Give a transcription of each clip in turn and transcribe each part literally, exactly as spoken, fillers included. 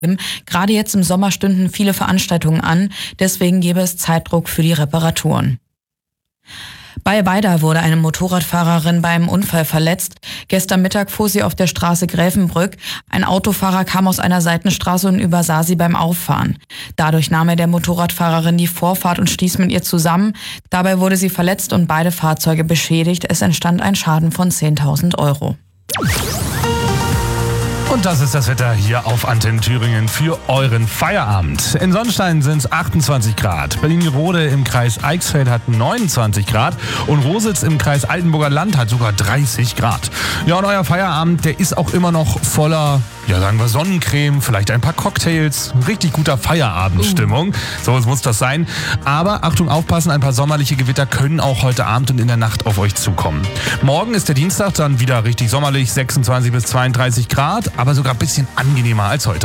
Gerade jetzt im Sommer stünden viele Veranstaltungen an, deswegen gäbe es Zeitdruck für die Reparaturen. Bei Weida wurde eine Motorradfahrerin bei einem Unfall verletzt. Gestern Mittag fuhr sie auf der Straße Gräfenbrück. Ein Autofahrer kam aus einer Seitenstraße und übersah sie beim Auffahren. Dadurch nahm er der Motorradfahrerin die Vorfahrt und stieß mit ihr zusammen. Dabei wurde sie verletzt und beide Fahrzeuge beschädigt. Es entstand ein Schaden von zehntausend Euro. Und das ist das Wetter hier auf Antenne Thüringen für euren Feierabend. In Sonnenstein sind es achtundzwanzig Grad. Berlin-Rode im Kreis Eichsfeld hat neunundzwanzig Grad und Rositz im Kreis Altenburger Land hat sogar dreißig Grad. Ja, und euer Feierabend, der ist auch immer noch voller, ja sagen wir Sonnencreme, vielleicht ein paar Cocktails, richtig guter Feierabendstimmung. Uh. So muss das sein. Aber Achtung, aufpassen, ein paar sommerliche Gewitter können auch heute Abend und in der Nacht auf euch zukommen. Morgen ist der Dienstag dann wieder richtig sommerlich, sechsundzwanzig bis zweiunddreißig Grad. Aber sogar ein bisschen angenehmer als heute.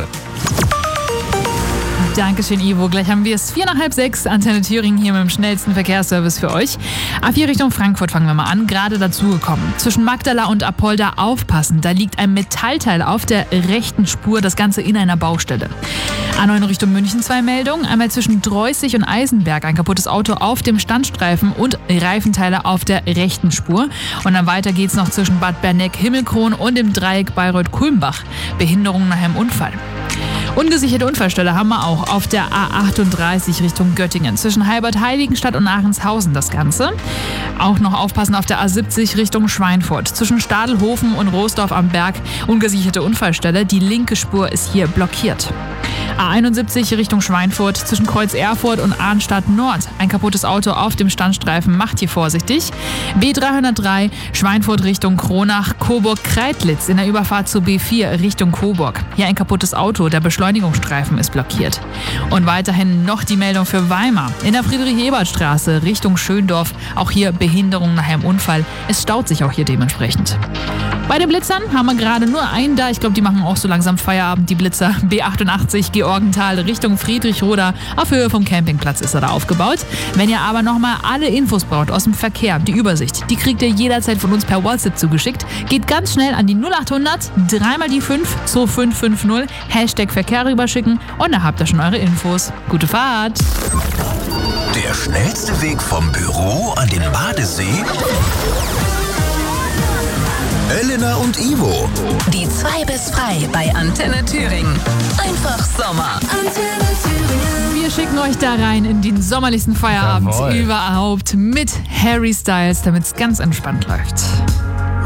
Dankeschön, Ivo. Gleich haben wir es vier nach halb sechs. Antenne Thüringen hier mit dem schnellsten Verkehrsservice für euch. A vier Richtung Frankfurt fangen wir mal an. Gerade dazugekommen. Zwischen Magdala und Apolda aufpassen. Da liegt ein Metallteil auf der rechten Spur. Das Ganze in einer Baustelle. A neun Richtung München zwei Meldungen. Einmal zwischen Dreußig und Eisenberg. Ein kaputtes Auto auf dem Standstreifen und Reifenteile auf der rechten Spur. Und dann weiter geht's noch zwischen Bad Berneck, Himmelkron und dem Dreieck Bayreuth-Kulmbach. Behinderung nach einem Unfall. Ungesicherte Unfallstelle haben wir auch auf der A achtunddreißig Richtung Göttingen. Zwischen Heilbad-Heiligenstadt und Aachenshausen das Ganze. Auch noch aufpassen auf der A siebzig Richtung Schweinfurt. Zwischen Stadelhofen und Roosdorf am Berg ungesicherte Unfallstelle. Die linke Spur ist hier blockiert. A einundsiebzig Richtung Schweinfurt, zwischen Kreuz Erfurt und Arnstadt Nord. Ein kaputtes Auto auf dem Standstreifen, macht hier vorsichtig. B dreihundertdrei Schweinfurt Richtung Kronach, Coburg-Kreidlitz in der Überfahrt zu B vier Richtung Coburg. Hier ein kaputtes Auto, der Beschleunigungsstreifen ist blockiert. Und weiterhin noch die Meldung für Weimar. In der Friedrich-Ebert-Straße Richtung Schöndorf, auch hier Behinderung nach einem Unfall. Es staut sich auch hier dementsprechend. Bei den Blitzern haben wir gerade nur einen da. Ich glaube, die machen auch so langsam Feierabend, die Blitzer. B achtundachtzig Georgenthal Richtung Friedrichroda. Auf Höhe vom Campingplatz ist er da aufgebaut. Wenn ihr aber nochmal alle Infos braucht aus dem Verkehr, die Übersicht, die kriegt ihr jederzeit von uns per WhatsApp zugeschickt. Geht ganz schnell an die null achthundert, dreimal die fünf, zwei fünf fünf null, Hashtag Verkehr rüberschicken und da habt ihr schon eure Infos. Gute Fahrt! Der schnellste Weg vom Büro an den Badesee? Elena und Ivo. Die zwei bis frei bei Antenne Thüringen. Einfach Sommer. Antenne Thüringen. Wir schicken euch da rein in den sommerlichsten Feierabend Jawohl. überhaupt mit Harry Styles, damit es ganz entspannt läuft.